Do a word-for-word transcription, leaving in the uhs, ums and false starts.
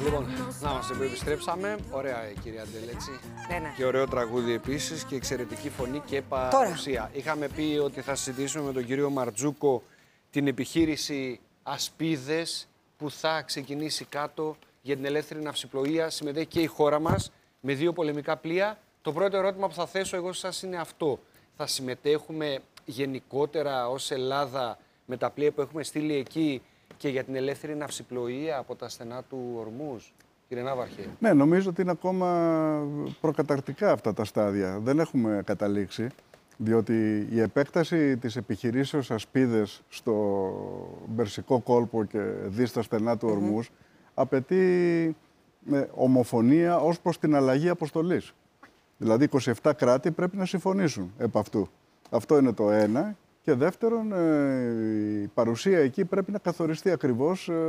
Λοιπόν, να είμαστε που επιστρέψαμε. Ωραία η κυρία Αντέλ, έτσι. Ναι, ναι. Και ωραίο τραγούδι επίσης και εξαιρετική φωνή και παρουσία. Είχαμε πει ότι θα συζητήσουμε με τον κύριο Μαρτζούκο την επιχείρηση Ασπίδες που θα ξεκινήσει κάτω για την ελεύθερη ναυσιπλοεία. Συμμετέχει και η χώρα μας με δύο πολεμικά πλοία. Το πρώτο ερώτημα που θα θέσω εγώ σας είναι αυτό. Θα συμμετέχουμε γενικότερα ως Ελλάδα με τα πλοία που έχουμε στείλει εκεί και για την ελεύθερη ναυσιπλοεία από τα στενά του Ορμούζ, κύριε Ναύαρχε? Ναι, νομίζω ότι είναι ακόμα προκαταρκτικά αυτά τα στάδια. Δεν έχουμε καταλήξει, διότι η επέκταση της επιχειρήσεως Ασπίδες στο Περσικό κόλπο και δει στα στενά του Ορμούζ mm-hmm. απαιτεί με ομοφωνία ως προς την αλλαγή αποστολής. Δηλαδή είκοσι επτά κράτη πρέπει να συμφωνήσουν επ' αυτού. Αυτό είναι το ένα. Και δεύτερον, η παρουσία εκεί πρέπει να καθοριστεί ακριβώς